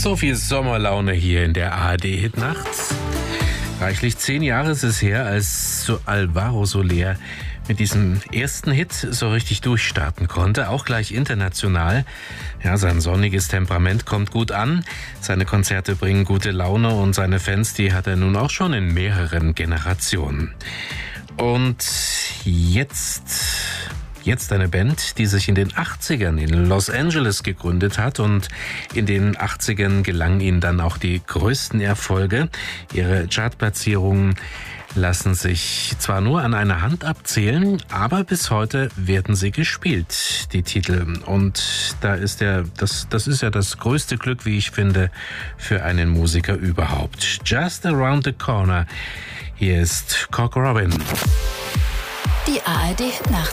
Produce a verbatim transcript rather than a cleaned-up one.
So viel Sommerlaune hier in der A R D-Hitnacht. Reichlich zehn Jahre ist es her, als so Alvaro Soler mit diesem ersten Hit so richtig durchstarten konnte, auch gleich international. Ja, sein sonniges Temperament kommt gut an, seine Konzerte bringen gute Laune und seine Fans, die hat er nun auch schon in mehreren Generationen. Und jetzt... Jetzt eine Band, die sich in den achtzigern in Los Angeles gegründet hat, und in den achtzigern gelangen ihnen dann auch die größten Erfolge. Ihre Chartplatzierungen lassen sich zwar nur an einer Hand abzählen, aber bis heute werden sie gespielt, die Titel. Und da ist der, das, das ist ja das größte Glück, wie ich finde, für einen Musiker überhaupt. Just Around the Corner. Hier ist Cock Robin. Die A R D-Hitnacht.